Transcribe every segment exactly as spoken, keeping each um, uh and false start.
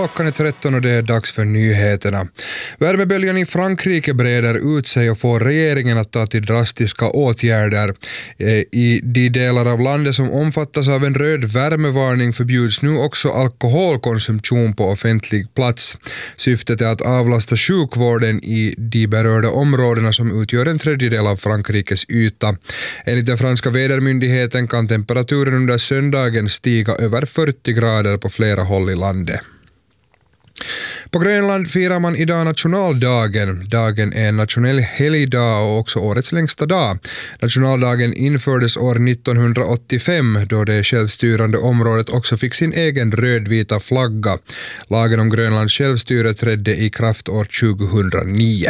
Klockan är tretton och det är dags för nyheterna. Värmeböljan i Frankrike breder ut sig och får regeringen att ta till drastiska åtgärder. I de delar av landet som omfattas av en röd värmevarning förbjuds nu också alkoholkonsumtion på offentlig plats. Syftet är att avlasta sjukvården i de berörda områdena som utgör en tredjedel av Frankrikes yta. Enligt den franska vädermyndigheten kan temperaturen under söndagen stiga över fyrtio grader på flera håll i landet. På Grönland firar man idag nationaldagen. Dagen är en nationell helgdag och också årets längsta dag. Nationaldagen infördes år nittonhundraåttiofem då det självstyrande området också fick sin egen rödvita flagga. Lagen om Grönlands självstyre trädde i kraft år tjugohundranio.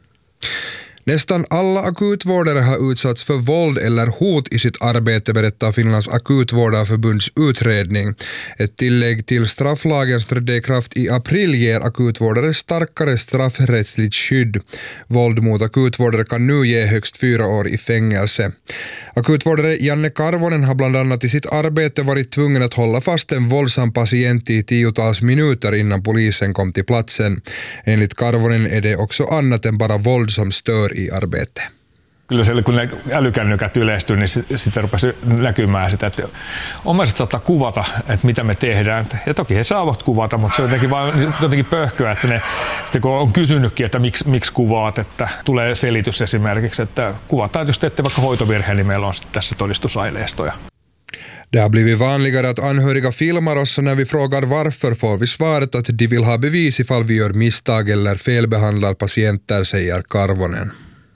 Nästan alla akutvårdare har utsatts för våld eller hot i sitt arbete, berättar Finlands akutvårdarförbunds utredning. Ett tillägg till strafflagen som trädde i kraft i april ger akutvårdare starkare straffrättsligt skydd. Våld mot akutvårdare kan nu ge högst fyra år i fängelse. Akutvårdare Janne Karvonen har bland annat i sitt arbete varit tvungen att hålla fast en våldsam patient i tiotals minuter innan polisen kom till platsen. Enligt Karvonen är det också annat än bara våld som stör i arbete. Kyllä siellä, kun ne älykännykät yleistyy, niin sitten rupesi näkymään sitä, että omaiset saattaa kuvata, että mitä me tehdään. Ja toki he saavat kuvata, mutta se on jotenkin, vaan, jotenkin pöhköä, että ne, sitten kun on kysynytkin, että miksi, miksi kuvaat, että tulee selitys esimerkiksi, että kuvataan, että jos teette vaikka hoitovirhe, niin meillä on sitten tässä todistusaineistoja. Det har blivit vanligare att anhöriga filmar oss, och när vi frågar varför får vi svaret att de vill ha bevis ifall vi gör misstag eller felbehandlar patienter, säger Karvonen.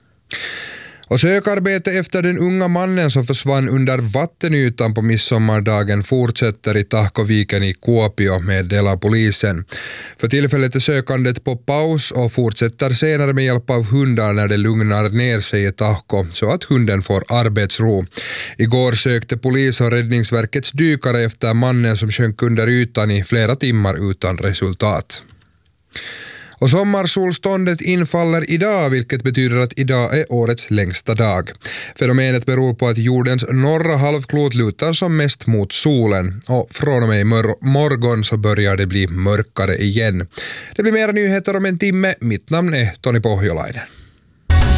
Och sökarbete efter den unga mannen som försvann under vattenytan på midsommardagen fortsätter i Tahkoviken i Kuopio, meddelar polisen. För tillfället är sökandet på paus och fortsätter senare med hjälp av hundar när det lugnar ner sig i Tahko så att hunden får arbetsro. Igår sökte polis och räddningsverkets dykare efter mannen som sjönk under ytan i flera timmar utan resultat. Och sommarsolståndet infaller idag, vilket betyder att idag är årets längsta dag. Fenomenet beror på att jordens norra halvklot lutar som mest mot solen. Och från och med morgon så börjar det bli mörkare igen. Det blir mera nyheter om en timme. Mitt namn är Toni Pohjolainen.